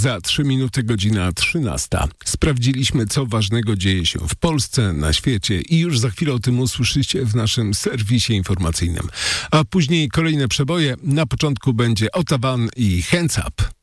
Za 3 minuty godzina 13. Sprawdziliśmy, co ważnego dzieje się w Polsce, na świecie i już za chwilę o tym usłyszycie w naszym serwisie informacyjnym. A później kolejne przeboje. Na początku będzie Ottawa i Hands Up.